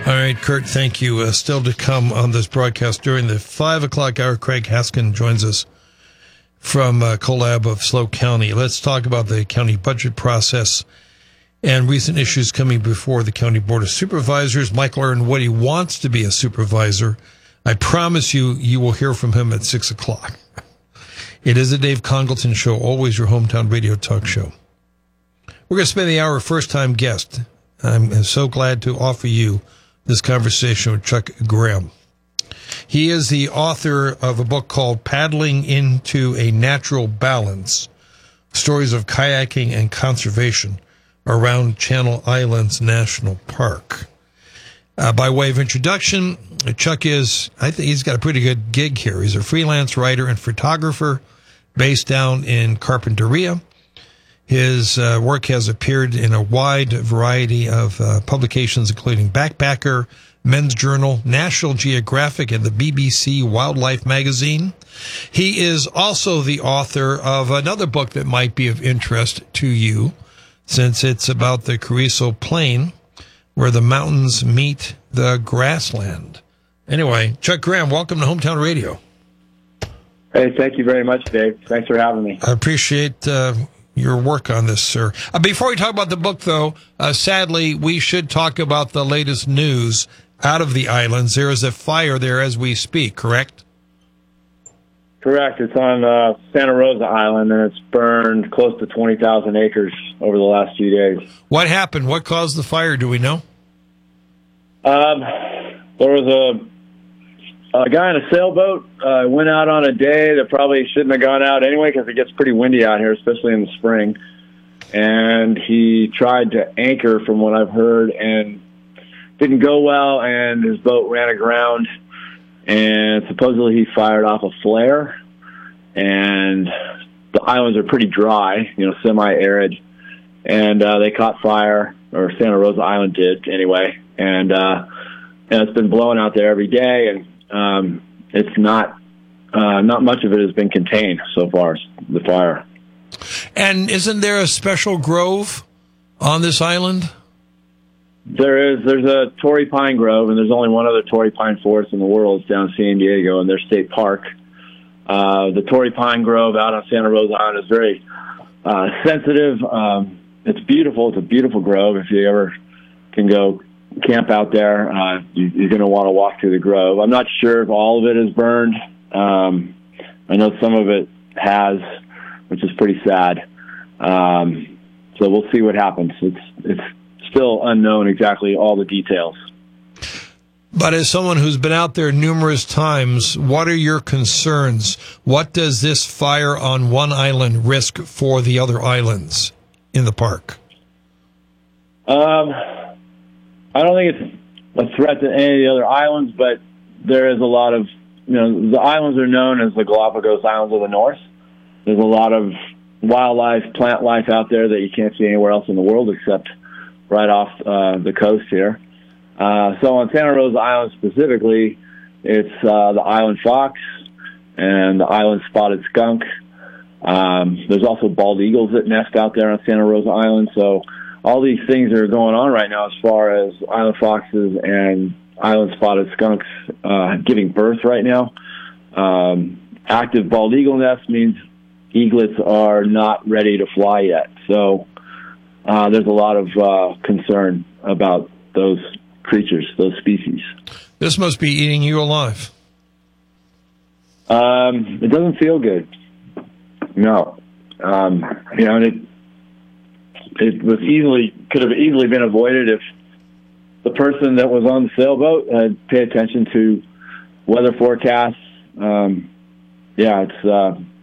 All right, Kurt, thank you. Still to come on this broadcast during the 5 o'clock hour, Craig Haskin joins us from Collab of SLO County. Let's talk about the county budget process and recent issues coming before the County Board of Supervisors. Mike learned what he wants to be a supervisor. I promise you, you will hear from him at 6 o'clock. It is a Dave Congleton show, always your hometown radio talk show. We're going to spend the hour first-time guest. I'm so glad to offer you this conversation with Chuck Graham. He is the author of a book called Paddling into a Natural Balance, Stories of Kayaking and Conservation Around Channel Islands National Park. By way of introduction, Chuck I think he's got a pretty good gig here. He's a freelance writer and photographer based down in Carpinteria. His work has appeared in a wide variety of publications, including Backpacker, Men's Journal, National Geographic, and the BBC Wildlife Magazine. He is also the author of another book that might be of interest to you, since it's about the Carrizo Plain, where the mountains meet the grassland. Anyway, Chuck Graham, welcome to Hometown Radio. Hey, thank you very much, Dave. Thanks for having me. I appreciate your work on this, sir. Before we talk about the book, though, sadly, we should talk about the latest news out of the islands. There is a fire there as we speak, correct? Correct. It's on Santa Rosa Island, and it's burned close to 20,000 acres over the last few days. What happened? What caused the fire? Do we know? There was a guy in a sailboat went out on a day that probably shouldn't have gone out anyway because it gets pretty windy out here, especially in the spring. And he tried to anchor, from what I've heard, and didn't go well, and his boat ran aground. And supposedly he fired off a flare. And the islands are pretty dry, semi-arid. And they caught fire, or Santa Rosa Island did anyway. And it's been blowing out there every day, and it's not much of it has been contained so far, the fire. And isn't there a special grove on this island? There's a Torrey Pine Grove, and there's only one other Torrey Pine forest in the world. It's down in San Diego in their state park. The Torrey Pine Grove out on Santa Rosa Island is very sensitive. It's beautiful. It's a beautiful grove. If you ever can go camp out there, you're going to want to walk through the grove. I'm not sure if all of it is burned. I know some of it has, which is pretty sad. So we'll see what happens. It's still unknown exactly all the details. But as someone who's been out there numerous times, what are your concerns? What does this fire on one island risk for the other islands in the park? I don't think it's a threat to any of the other islands, but there is a lot of, the islands are known as the Galapagos Islands of the North. There's a lot of wildlife, plant life out there that you can't see anywhere else in the world except right off the coast here. So on Santa Rosa Island specifically, it's the island fox and the island spotted skunk. There's also bald eagles that nest out there on Santa Rosa Island. So all these things are going on right now as far as island foxes and island spotted skunks giving birth right now. Active bald eagle nest means eaglets are not ready to fly yet. So there's a lot of concern about those creatures, those species. This must be eating you alive. It doesn't feel good. No. It could have easily been avoided if the person that was on the sailboat had paid attention to weather forecasts. It's